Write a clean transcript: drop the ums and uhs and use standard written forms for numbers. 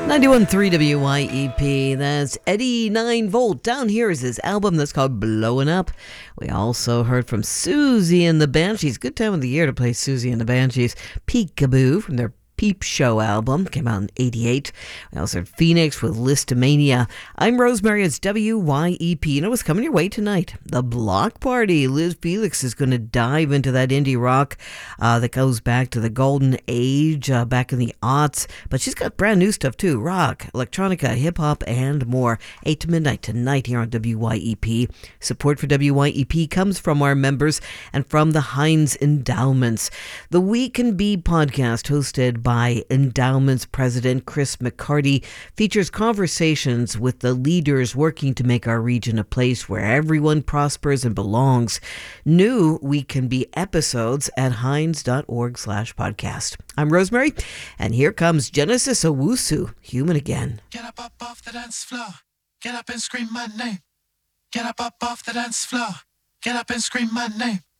91.3 WYEP. That's Eddie 9 Volt. Down here is his album that's called Blowing Up. We also heard from Susie and the Banshees. Good time of the year to play Susie and the Banshees. Peekaboo from their Peep Show album. Came out in 88. We also heard Phoenix with Listomania. I'm Rosemary. It's WYEP. You know what's coming your way tonight? The Block Party. Liz Felix is going to dive into that indie rock that goes back to the golden age, back in the aughts. But she's got brand new stuff too. Rock, electronica, hip-hop, and more. 8 to midnight tonight here on WYEP. Support for WYEP comes from our members and from the Heinz Endowments. The We Can Be podcast, hosted by Endowments President Chris McCarty, features conversations with the leaders working to make our region a place where everyone prospers and belongs. New We Can Be episodes at heinz.org/podcast. I'm Rosemary, and here comes Genesis Owusu, Human Again. Get up off the dance floor. Get up and scream my name. Get up off the dance floor. Get up and scream my name.